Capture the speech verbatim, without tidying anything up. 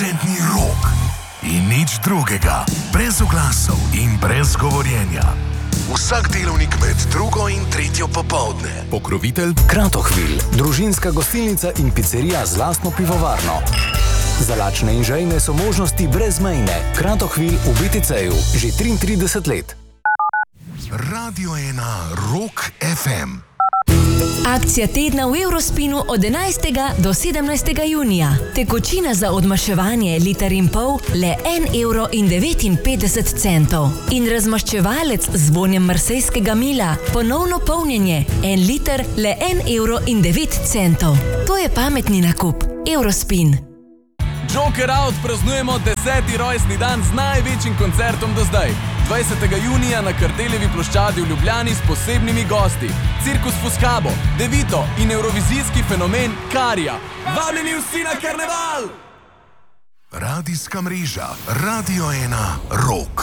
Trendni rok in nič drugega, brez oglasov in brez govorjenja. Vsak delovnik med drugo in tretjo popoldne. Pokrovitelj Kratochwil, družinska gostilnica in pizzerija z lastno pivovarno. Za lačne in žejne so možnosti brezmejne. Kratochwil v bé té céju že triintrideset let. Radio ena Rock ef em. Akcija tedna v Eurospinu od enajstega do sedemnajstega junija. Tekočina za odmaševanje liter in pol le en evro in devetinpetdeset centov. In razmaščevalec z vonjem marsejskega mila, ponovno polnjenje, en liter le en evro in devet centov. To je pametni nakup. Eurospin. Joker Out praznujemo deseti rojstni dan z največjim koncertom do zdaj. dvajsetega junija na Kardeljevi ploščadi v Ljubljani s posebnimi gosti. Cirkus Fuscabo, Devito in evrovizijski fenomen Karija. Vabljeni vsi na karneval! Radijska mreža Radio ena Rock.